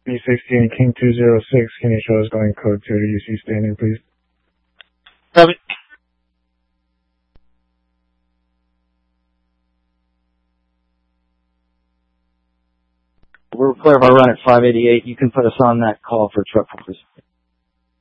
B16 King 206, can you show us going code 2 to UC standing, please? Copy. We're clear if I run at 588. You can put us on that call for truck, please.